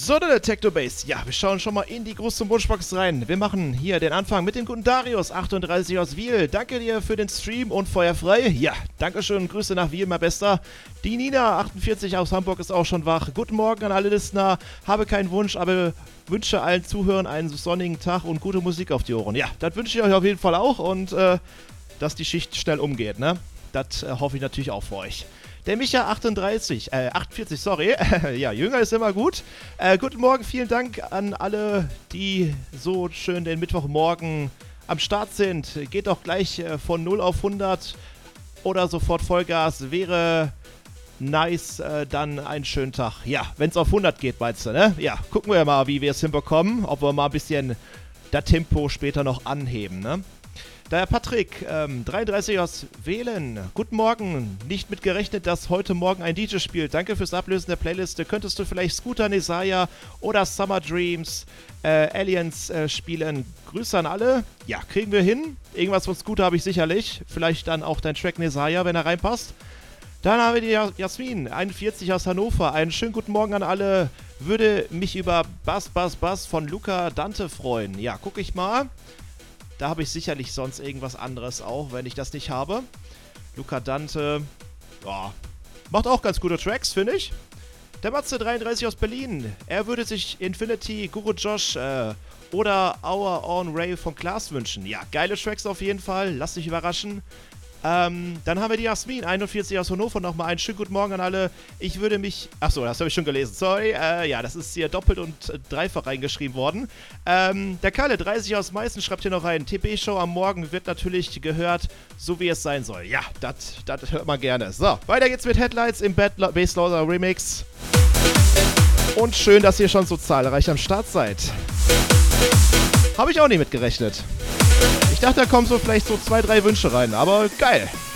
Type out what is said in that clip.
So, der Techno-Base. Ja, wir schauen schon mal in die große Wunschbox rein. Wir machen hier den Anfang mit dem guten Darius, 38 aus Wiel. Danke dir für den Stream und feuerfrei. Ja, Dankeschön, Grüße nach Wiel, mein Bester. Die Nina, 48 aus Hamburg, ist auch schon wach. Guten Morgen an alle Listener. Habe keinen Wunsch, aber wünsche allen Zuhörern einen sonnigen Tag und gute Musik auf die Ohren. Ja, das wünsche ich euch auf jeden Fall auch und dass die Schicht schnell umgeht, ne? Das hoffe ich natürlich auch für euch. Der Micha 48, sorry. Ja, jünger ist immer gut. Guten Morgen, vielen Dank an alle, die so schön den Mittwochmorgen am Start sind. Geht doch gleich von 0 auf 100 oder sofort Vollgas. Wäre nice, dann einen schönen Tag. Ja, wenn es auf 100 geht, meinst du, ne? Ja, gucken wir mal, wie wir es hinbekommen. Ob wir mal ein bisschen das Tempo später noch anheben, ne? Daher Patrick, 33 aus Wählen. Guten Morgen. Nicht mit gerechnet, dass heute Morgen ein DJ spielt. Danke fürs Ablösen der Playliste. Könntest du vielleicht Scooter Nesaya oder Summer Dreams Aliens spielen? Grüße an alle. Ja, kriegen wir hin. Irgendwas von Scooter habe ich sicherlich. Vielleicht dann auch dein Track Nesaya, wenn er reinpasst. Dann haben wir die Jasmin, 41 aus Hannover. Einen schönen guten Morgen an alle. Würde mich über Bass von Luca Dante freuen. Ja, gucke ich mal. Da habe ich sicherlich sonst irgendwas anderes auch, wenn ich das nicht habe. Luca Dante, ja, macht auch ganz gute Tracks, finde ich. Der Matze 33 aus Berlin. Er würde sich Infinity, Guru Josh oder Our Own Ray von Klaas wünschen. Ja, geile Tracks auf jeden Fall. Lass dich überraschen. Dann haben wir die Jasmin, 41 aus Hannover, nochmal einen schönen guten Morgen an alle. Ich würde mich... Achso, das habe ich schon gelesen, sorry. Ja, das ist hier doppelt und dreifach reingeschrieben worden. Der Kalle, 30 aus Meißen, schreibt hier noch rein. TB-Show am Morgen wird natürlich gehört, so wie es sein soll. Ja, das hört man gerne. So, weiter geht's mit Headlights im Bassloader Remix. Und schön, dass ihr schon so zahlreich am Start seid. Habe ich auch nicht mitgerechnet. Ich dachte, da kommen so vielleicht so 2, 3 Wünsche rein, aber geil.